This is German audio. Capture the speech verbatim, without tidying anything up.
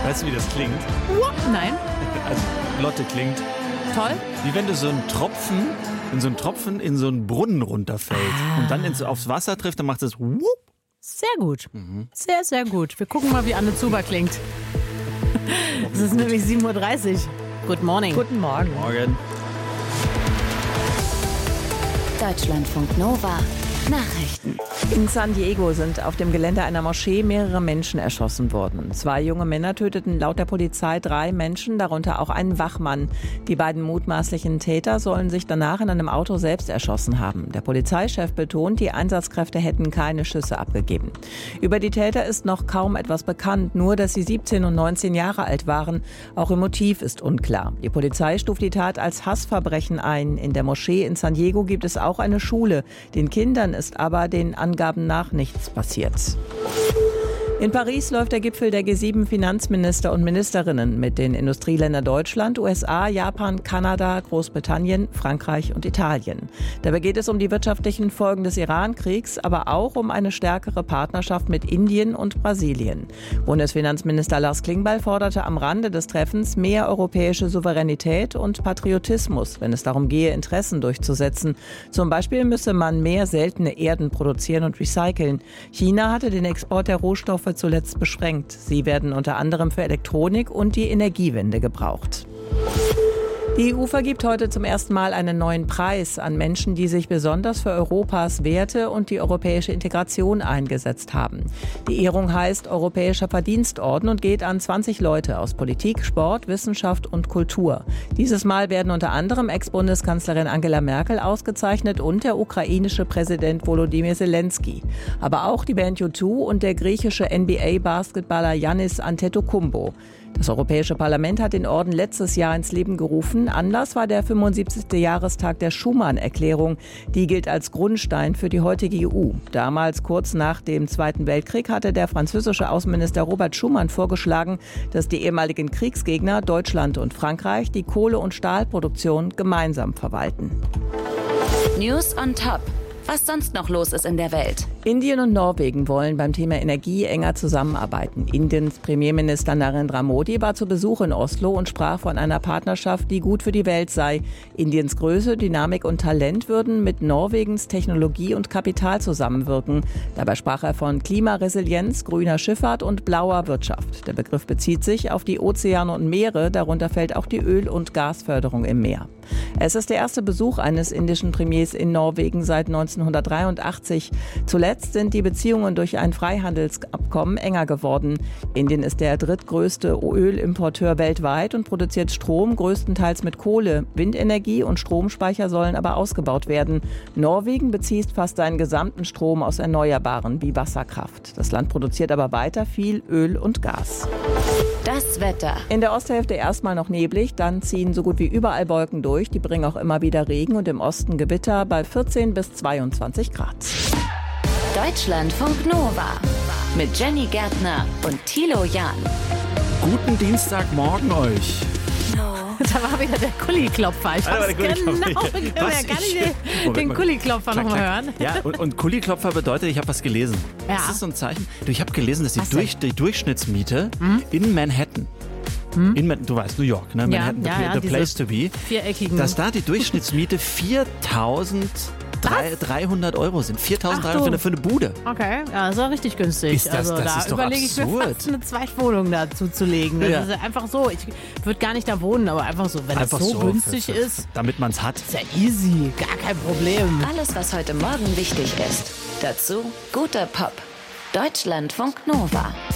Weißt du, wie das klingt? Nein. Also Lotte klingt. Toll. Wie wenn du so einen Tropfen, in so einen Tropfen in so einen Brunnen runterfällt ah. und dann ins, aufs Wasser trifft, dann macht es wupp. Sehr gut. Mhm. Sehr, sehr gut. Wir gucken mal, wie Anne Zuber klingt. Es ist nämlich sieben Uhr dreißig. Good morning. Guten Morgen. Morgen. Deutschlandfunk Nova. Nachrichten. In San Diego sind auf dem Gelände einer Moschee mehrere Menschen erschossen worden. Zwei junge Männer töteten laut der Polizei drei Menschen, darunter auch einen Wachmann. Die beiden mutmaßlichen Täter sollen sich danach in einem Auto selbst erschossen haben. Der Polizeichef betont, die Einsatzkräfte hätten keine Schüsse abgegeben. Über die Täter ist noch kaum etwas bekannt, nur dass sie siebzehn und neunzehn Jahre alt waren. Auch ihr Motiv ist unklar. Die Polizei stuft die Tat als Hassverbrechen ein. In der Moschee in San Diego gibt es auch eine Schule. Den Kindern ist aber den Angaben nach nichts passiert. In Paris läuft der Gipfel der G sieben Finanzminister und Ministerinnen mit den Industrieländern Deutschland, U S A, Japan, Kanada, Großbritannien, Frankreich und Italien. Dabei geht es um die wirtschaftlichen Folgen des Iran-Kriegs, aber auch um eine stärkere Partnerschaft mit Indien und Brasilien. Bundesfinanzminister Lars Klingbeil forderte am Rande des Treffens mehr europäische Souveränität und Patriotismus, wenn es darum gehe, Interessen durchzusetzen. Zum Beispiel müsse man mehr seltene Erden produzieren und recyceln. China hatte den Export der Rohstoffe zuletzt beschränkt. Sie werden unter anderem für Elektronik und die Energiewende gebraucht. Die E U vergibt heute zum ersten Mal einen neuen Preis an Menschen, die sich besonders für Europas Werte und die europäische Integration eingesetzt haben. Die Ehrung heißt Europäischer Verdienstorden und geht an zwanzig Leute aus Politik, Sport, Wissenschaft und Kultur. Dieses Mal werden unter anderem Ex-Bundeskanzlerin Angela Merkel ausgezeichnet und der ukrainische Präsident Volodymyr Zelensky. Aber auch die Band U zwei und der griechische N B A-Basketballer Yannis Antetokounmpo. Das Europäische Parlament hat den Orden letztes Jahr ins Leben gerufen. Anlass war der fünfundsiebzigste Jahrestag der Schuman-Erklärung. Die gilt als Grundstein für die heutige E U. Damals, kurz nach dem Zweiten Weltkrieg, hatte der französische Außenminister Robert Schuman vorgeschlagen, dass die ehemaligen Kriegsgegner Deutschland und Frankreich die Kohle- und Stahlproduktion gemeinsam verwalten. News on Top. Was sonst noch los ist in der Welt. Indien und Norwegen wollen beim Thema Energie enger zusammenarbeiten. Indiens Premierminister Narendra Modi war zu Besuch in Oslo und sprach von einer Partnerschaft, die gut für die Welt sei. Indiens Größe, Dynamik und Talent würden mit Norwegens Technologie und Kapital zusammenwirken. Dabei sprach er von Klimaresilienz, grüner Schifffahrt und blauer Wirtschaft. Der Begriff bezieht sich auf die Ozeane und Meere, darunter fällt auch die Öl- und Gasförderung im Meer. Es ist der erste Besuch eines indischen Premiers in Norwegen seit neunzehnhundertdreiundachtzig. Zuletzt sind die Beziehungen durch ein Freihandelsabkommen enger geworden. Indien ist der drittgrößte Ölimporteur weltweit und produziert Strom größtenteils mit Kohle. Windenergie und Stromspeicher sollen aber ausgebaut werden. Norwegen bezieht fast seinen gesamten Strom aus Erneuerbaren wie Wasserkraft. Das Land produziert aber weiter viel Öl und Gas. Das Wetter. In der Osthälfte erstmal noch neblig, dann ziehen so gut wie überall Wolken durch. Die bringen auch immer wieder Regen und im Osten Gewitter bei vierzehn bis zweiundzwanzig Grad. Deutschlandfunk Nova mit Jenny Gärtner und Thilo Jahn. Guten Dienstagmorgen euch. Da war wieder der Kulliklopfer. Ich weiß genau, können wir ja gar nicht den, den Kulliklopfer nochmal hören. Ja, und, und Kulliklopfer bedeutet, ich habe was gelesen. Ja. Das ist so ein Zeichen. Du, ich habe gelesen, dass die, durch, die Durchschnittsmiete hm? in Manhattan, hm? in, du weißt, New York, ne? Manhattan, ja, the, ja, the place to be, viereckigen. dass da die Durchschnittsmiete viertausenddreihundert Euro sind. viertausenddreihundert für eine Bude. Okay, ja, das ist auch richtig günstig. Ist das, also das da ist doch überlege ich mir absurd. fast eine Zweitwohnung dazu zu legen. Ja. Das ist einfach so. Ich würde gar nicht da wohnen, aber einfach so, wenn Einfach es so, so günstig für, für, ist. Damit man es hat. Ist ja easy, gar kein Problem. Alles, was heute Morgen wichtig ist. Dazu guter Pop. Deutschlandfunk Nova.